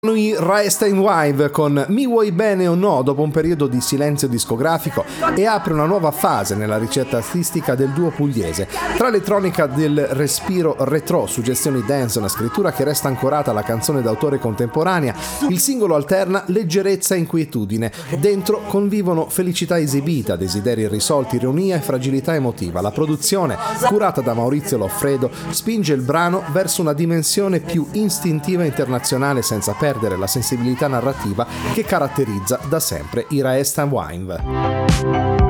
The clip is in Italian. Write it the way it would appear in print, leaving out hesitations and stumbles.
Noi Rammstein Wive con Mi vuoi bene o no dopo un periodo di silenzio discografico e apre una nuova fase nella ricetta artistica del duo pugliese. Tra elettronica del respiro retro, suggestioni dance e una scrittura che resta ancorata alla canzone d'autore contemporanea, il singolo alterna leggerezza e inquietudine. Dentro convivono felicità esibita, desideri irrisolti, ironia e fragilità emotiva. La produzione, curata da Maurizio Loffredo, spinge il brano verso una dimensione più istintiva e internazionale senza perdere la sensibilità narrativa che caratterizza da sempre i Rammstein Wive.